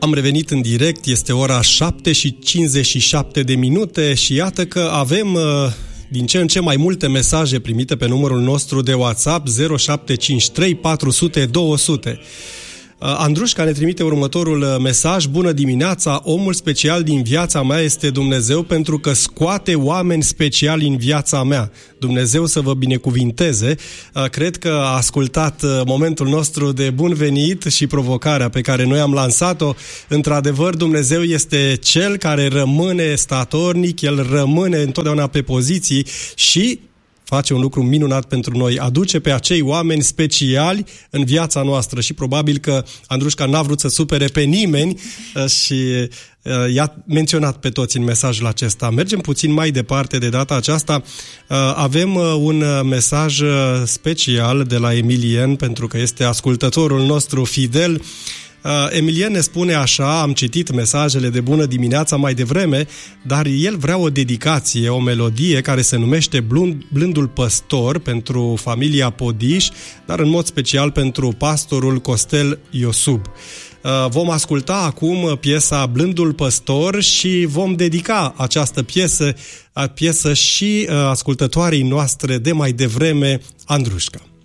Am revenit în direct, este ora 7:57 și iată că avem din ce în ce mai multe mesaje primite pe numărul nostru de WhatsApp 0753 400 200. Andrușca ne trimite următorul mesaj: bună dimineața, omul special din viața mea este Dumnezeu pentru că scoate oameni speciali în viața mea. Dumnezeu să vă binecuvinteze. Cred că a ascultat momentul nostru de bun venit și provocarea pe care noi am lansat-o. Într-adevăr, Dumnezeu este Cel care rămâne statornic, El rămâne întotdeauna pe poziții și face un lucru minunat pentru noi, aduce pe acei oameni speciali în viața noastră și probabil că Andrușca n-a vrut să supere pe nimeni și i-a menționat pe toți în mesajul acesta. Mergem puțin mai departe de data aceasta. Avem un mesaj special de la Emilien, pentru că este ascultătorul nostru fidel. Emilien ne spune așa: am citit mesajele de bună dimineața mai devreme, dar el vrea o dedicație, o melodie care se numește Blândul Păstor pentru familia Podiș, dar în mod special pentru pastorul Costel Iosub. Vom asculta acum piesa Blândul Păstor și vom dedica această piesă și ascultătoarei noastre de mai devreme, Andrușca.